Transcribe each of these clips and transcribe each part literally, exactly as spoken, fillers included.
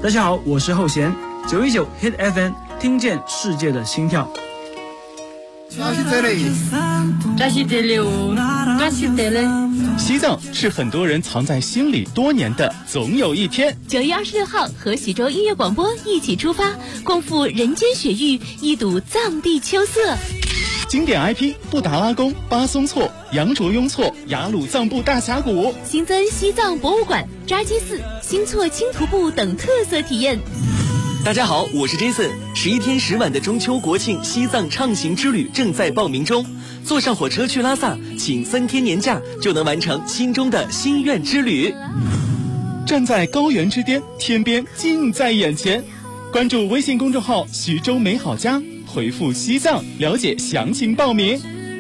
大家好，我是后弦，九一九 Hit F M， 听见世界的心跳。 这是这里， 这是这里哦，这是这里。 西藏是很多人藏在心里多年的总有一天。 九月二十六号，和徐州音乐广播一起出发，共赴人间雪域，一睹藏地秋色。 经典 I P 布达拉宫、巴松措、羊卓雍措、雅鲁藏布大峡谷， 新增西藏博物馆、扎基寺、新措轻徒步等特色体验。 大家好，我是 Jason。十一天十晚的中秋国庆西藏畅行之旅正在报名中，坐上火车去拉萨，请三天年假就能完成心中的心愿之旅。 站在高原之巅，天边近在眼前。关注微信公众号“徐州美好家”，回复“西藏”了解详情报名。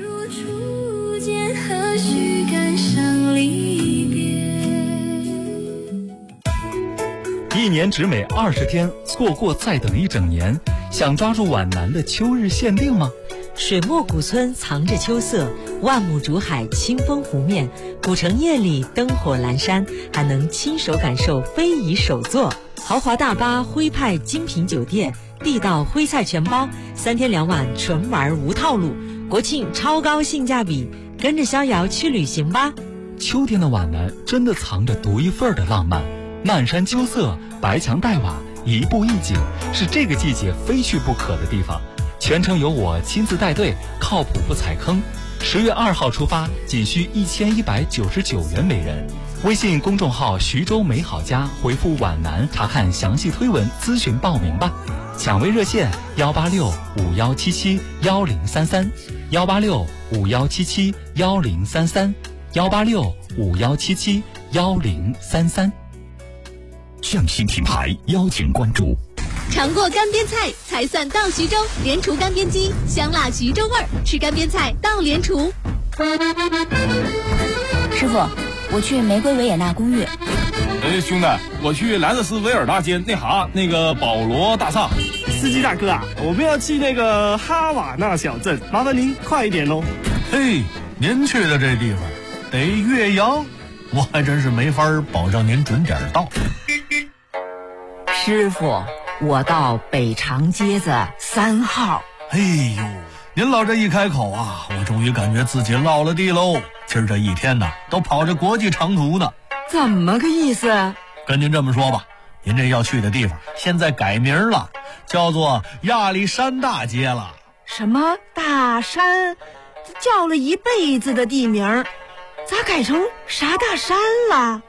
一年只美二十天，错过再等一整年。想抓住皖南的秋日限定吗？ 水墨古村藏着秋色，万亩竹海清风湖面，古城夜里灯火阑珊，还能亲手感受非遗手作。豪华大巴徽派精品酒店，地道徽菜全包，三天两晚纯玩无套路，国庆超高性价比，跟着逍遥去旅行吧。 秋天的皖南真的藏着独一份的浪漫，漫山秋色，白墙黛瓦，一步一景，是这个季节非去不可的地方。全程由我亲自带队，靠谱不踩坑。十月二号出发，仅需一千一百九十九元每人。微信公众号徐州美好家回复皖南查看详细推文咨询报名吧。抢位热线幺八六五幺七七幺零三三幺八六五幺七七幺零三三幺八六五幺七七幺零三三。 匠心品牌邀请关注。 尝过干煸菜才算到徐州，莲厨干煸鸡，香辣徐州味儿，吃干煸菜到莲厨。 师傅，我去玫瑰维也纳公寓。 哎，兄弟，我去莱瑟斯维尔大街那哈那个保罗大厦。 司机大哥啊，我们要去那个哈瓦那小镇，麻烦您快一点喽。 嘿，您去的这地方得岳阳，我还真是没法保证您准点到。 师傅，我到北长街子三号。 哎呦，您老这一开口啊，我终于感觉自己落了地喽。今儿这一天呢，都跑着国际长途呢。 怎么个意思？ 跟您这么说吧，您这要去的地方现在改名了，叫做亚历山大街了。 什么大山？叫了一辈子的地名，咋改成啥大山了？